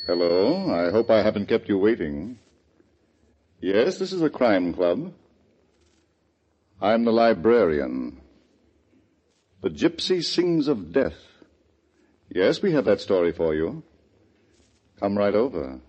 Hello. I hope I haven't kept you waiting. Yes, this is a crime club. I'm the librarian. The Gypsy Sings of Death. Yes, we have that story for you. Come right over.